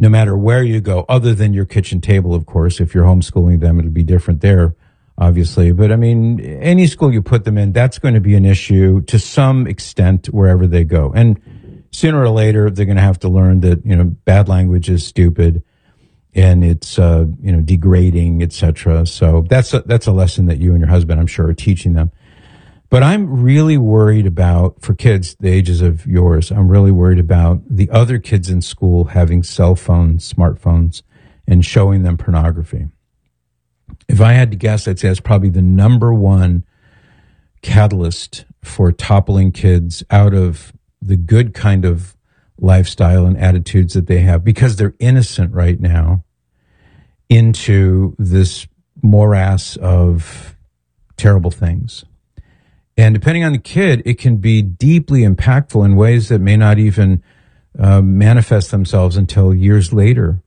no matter where you go, other than your kitchen table, of course. If you're homeschooling them, it'll be different there, obviously. But I mean, any school you put them in, that's going to be an issue to some extent wherever they go. And sooner or later, they're going to have to learn that, bad language is stupid and it's, degrading, etc. So that's a lesson that you and your husband, I'm sure, are teaching them. But I'm really worried about, for kids the ages of yours, I'm really worried about the other kids in school having cell phones, smartphones, and showing them pornography. If I had to guess, I'd say that's probably the number one catalyst for toppling kids out of the good kind of lifestyle and attitudes that they have, because they're innocent right now, into this morass of terrible things. And depending on the kid, it can be deeply impactful in ways that may not even manifest themselves until years later.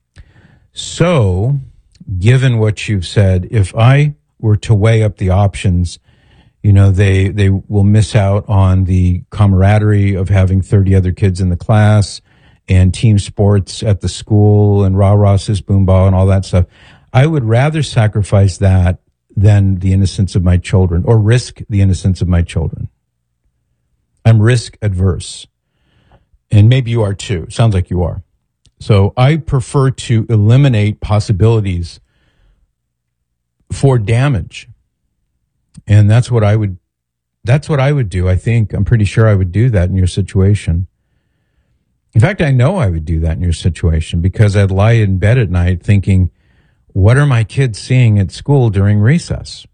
So, given what you've said, if I were to weigh up the options, they will miss out on the camaraderie of having 30 other kids in the class and team sports at the school and rah-rah, sis, boom, ball, and all that stuff. I would rather sacrifice that than the innocence of my children, or risk the innocence of my children. I'm risk adverse. And maybe you are too. Sounds like you are. So I prefer to eliminate possibilities for damage. And that's what I would do. I'm pretty sure I would do that in your situation. In fact, I know I would do that in your situation, because I'd lie in bed at night thinking, what are my kids seeing at school during recess?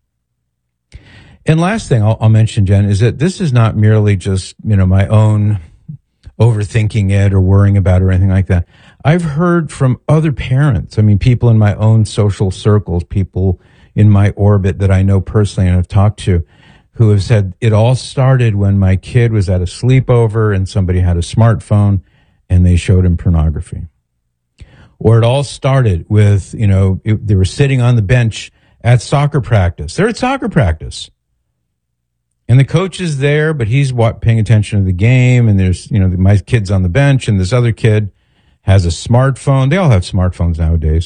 And last thing I'll mention, Jen, is that this is not merely just, my own overthinking it or worrying about it or anything like that. I've heard from other parents, people in my own social circles, people in my orbit that I know personally and have talked to, who have said it all started when my kid was at a sleepover and somebody had a smartphone and they showed him pornography. Or it all started with, they were sitting on the bench at soccer practice. They're at soccer practice. And the coach is there, but he's paying attention to the game. And there's, my kid's on the bench and this other kid has a smartphone. They all have smartphones nowadays.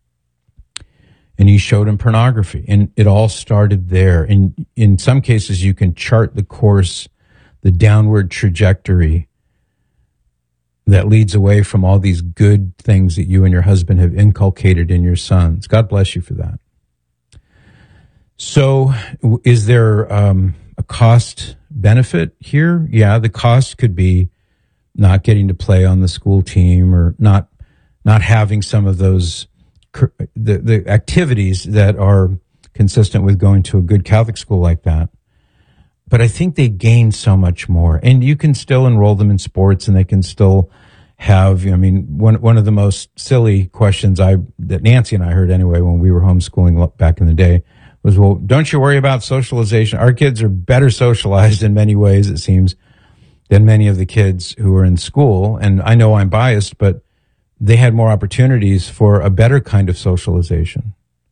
And he showed him pornography. And it all started there. And in some cases, you can chart the course, the downward trajectory that leads away from all these good things that you and your husband have inculcated in your sons. God bless you for that. So is there a cost benefit here? Yeah, the cost could be not getting to play on the school team, or not having some of those the activities that are consistent with going to a good Catholic school like that. But I think they gain so much more. And you can still enroll them in sports, and they can still have, one of the most silly questions that Nancy and I heard anyway when we were homeschooling back in the day was, well, don't you worry about socialization? Our kids are better socialized in many ways, it seems, than many of the kids who are in school. And I know I'm biased, but they had more opportunities for a better kind of socialization.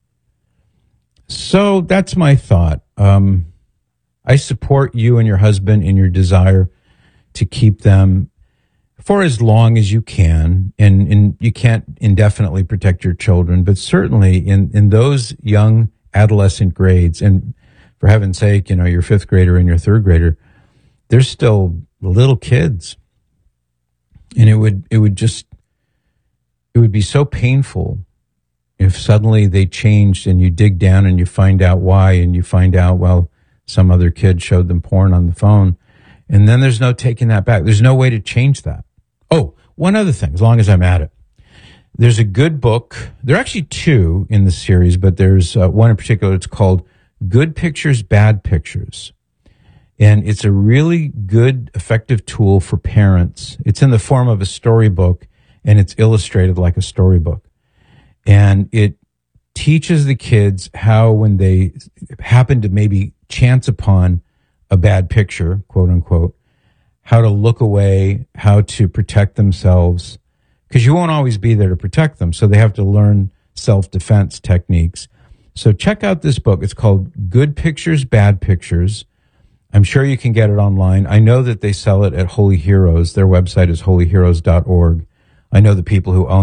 So that's my thought. I support you and your husband in your desire to keep them for as long as you can. And you can't indefinitely protect your children, but certainly in those young adolescent grades, and for heaven's sake, your fifth grader and your third grader, they're still little kids. And it would be so painful if suddenly they changed and you dig down and you find out why, and you find out, well, some other kid showed them porn on the phone, and then there's no taking that back. There's no way to change that. Oh, one other thing, as long as I'm at it. There's a good book. There are actually two in the series, but there's one in particular. It's called Good Pictures, Bad Pictures. And it's a really good, effective tool for parents. It's in the form of a storybook, and it's illustrated like a storybook. And it teaches the kids how, when they happen to maybe chance upon a bad picture, quote unquote, how to look away, how to protect themselves, because you won't always be there to protect them. So they have to learn self-defense techniques. So check out this book. It's called Good Pictures, Bad Pictures. I'm sure you can get it online. I know that they sell it at Holy Heroes. Their website is holyheroes.org. I know the people who own